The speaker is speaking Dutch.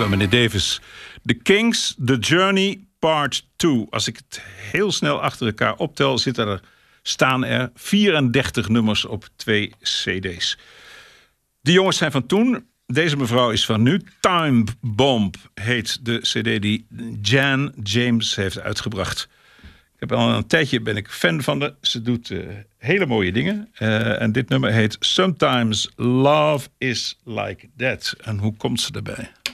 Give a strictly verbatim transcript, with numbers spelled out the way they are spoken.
van meneer Davis. The Kings, The Journey, Part twee. Als ik het heel snel achter elkaar optel, zitten er, staan er vierendertig nummers op twee cd's. Die jongens zijn van toen. Deze mevrouw is van nu. Time Bomb heet de cd die Jan James heeft uitgebracht. Ik heb al een tijdje ben ik fan van haar. Ze doet uh, hele mooie dingen. Uh, en dit nummer heet Sometimes Love is Like That. En hoe komt ze erbij?